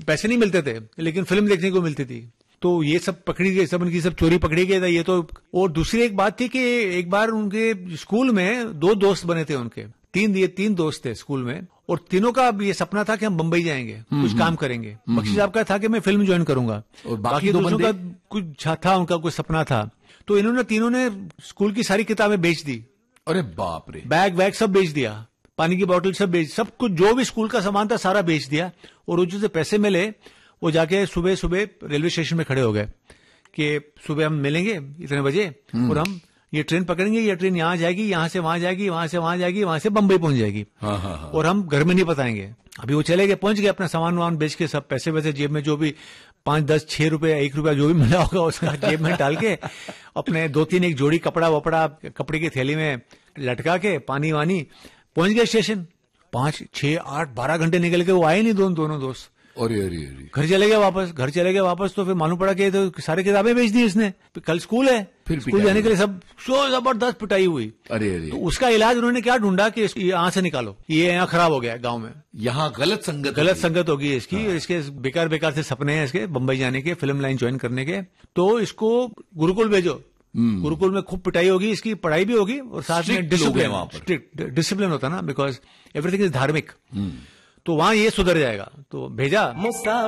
पैसे नहीं मिलते थे, लेकिन फिल्म देखने को मिलती थी। तो ये सब पकड़ी गई, सब इनकी सब चोरी पकड़ी गई था ये तो। और दूसरी एक बात थी कि एक बार उनके स्कूल में 2 दोस्त बने थे उनके, 3 दोस्त थे स्कूल में, और तीनों का ये सपना था कि हम बंबई जाएंगे, कुछ काम करेंगे। बख्शी साहब का था कि मैं फिल्म ज्वाइन करूंगा, और बाकी दोस्तों का कुछ था, उनका कुछ सपना था। तो इन्होंने तीनों ने स्कूल की सारी किताबें बेच दी। अरे बाप रे। बैग सब बेच दिया, पानी की बोतल सब कुछ जो भी स्कूल का सामान था सारा बेच दिया। और जो से पैसे मिले वो जाके सुबह सुबह रेलवे स्टेशन में खड़े हो गए कि सुबह हम मिलेंगे इतने बजे, और हम ये ट्रेन पकड़ेंगे, ये ट्रेन यहाँ जाएगी, यहाँ से वहां जाएगी, वहां से वहां जाएगी, वहां से बंबई पहुंच जाएगी। और हम घर में नहीं बताएंगे। अभी वो चले गए, पहुंच गए, अपना सामान वामान बेच के सब पैसे वैसे जेब में जो भी 5, 10, 6 रुपए, 1 रुपया जो भी मिला होगा उसका जेब में डाल के अपने 2-3 एक जोड़ी कपड़े की थैली में लटका के पानी वानी पहुंच गए स्टेशन। 5, 6, 8, 12 घंटे निकल के वो आए नहीं दोनों दोस्त। अरे घर चले गए वापस। तो फिर मालूम पड़ा कि तो सारी किताबें बेच दी इसने, कल स्कूल है, फिर स्कूल जाने के लिए सब जबरदस्त पिटाई हुई। अरे तो उसका इलाज उन्होंने क्या ढूंढा कि यहाँ से निकालो, ये यहाँ खराब हो गया है गाँव में, यहाँ गलत संगत होगी इसकी। इसके बेकार से सपने हैं इसके बंबई जाने के, फिल्म लाइन ज्वाइन करने के, तो इसको गुरुकुल भेजो। गुरुकुल में खूब पिटाई होगी, इसकी पढ़ाई भी होगी, और साथ में डिसिप्लिन होता ना, बिकॉज एवरीथिंग इज धार्मिक, तो वहां ये सुधर जाएगा। तो भेजा।